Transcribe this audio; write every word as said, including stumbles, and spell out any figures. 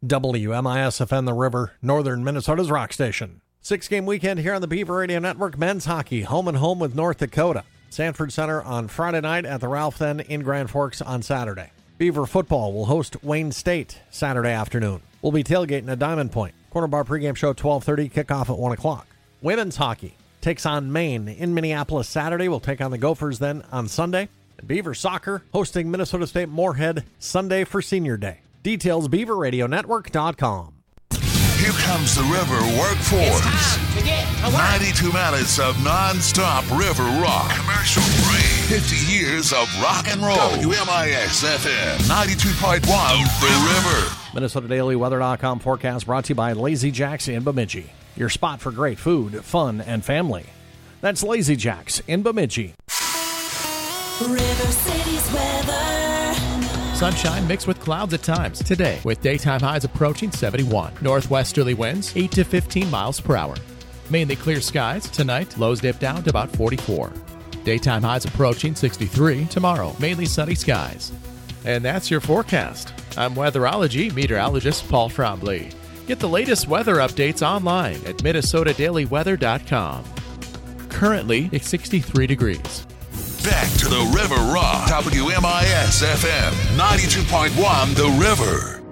W M I S F N The River, northern Minnesota's rock station. Six-game weekend here on the Beaver Radio Network. Men's hockey, home and home with North Dakota. Sanford Center on Friday night, at the Ralph Then in Grand Forks on Saturday. Beaver football will host Wayne State Saturday afternoon. We'll be tailgating at Diamond Point. Corner Bar pregame show twelve thirty, kickoff at one o'clock. Women's hockey takes on Maine in Minneapolis Saturday. We'll take on the Gophers then on Sunday. And Beaver soccer hosting Minnesota State Moorhead Sunday for Senior Day. Details, beaver radio network dot com. Here comes the River Workforce. It's time to get to work. ninety-two minutes of non-stop river rock. Commercial free. fifty years of rock and roll. W M I S F M ninety-two point one, The River. Minnesota Daily Weather dot com forecast brought to you by Lazy Jack's in Bemidji. Your spot for great food, fun, and family. That's Lazy Jack's in Bemidji. River City's weather. Sunshine mixed with clouds at times today, with daytime highs approaching seventy-one. Northwesterly winds eight to fifteen miles per hour. Mainly clear skies tonight. Lows dip down to about forty-four. Daytime highs approaching sixty-three. Tomorrow, mainly sunny skies. And that's your forecast. I'm weatherology meteorologist Paul Trombley. Get the latest weather updates online at Minnesota Daily Weather dot com. Currently, it's sixty-three degrees. Back to the River Rock. W M I S F M ninety-two point one, The River.